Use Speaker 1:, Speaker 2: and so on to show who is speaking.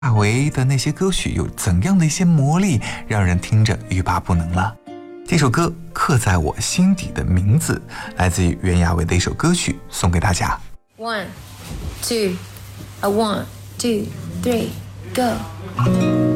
Speaker 1: 亚维的那些歌曲有怎样的一些魔力，让人听着欲罢不能了？这首歌刻在我心底的名字，来自于袁娅维的一首歌曲，送给大家。
Speaker 2: 1 2 1 2 3 go。